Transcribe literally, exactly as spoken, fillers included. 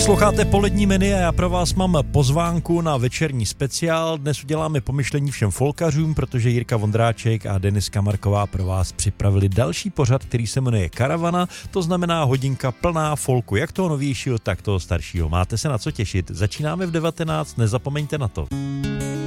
Posloucháte Polední menu a já pro vás mám pozvánku na večerní speciál. Dnes uděláme pomyšlení všem folkařům, protože Jirka Vondráček a Deniska Marková pro vás připravili další pořad, který se jmenuje Karavana, to znamená hodinka plná folku, jak toho novějšího, tak toho staršího. Máte se na co těšit. Začínáme v devatenáct, nezapomeňte na to.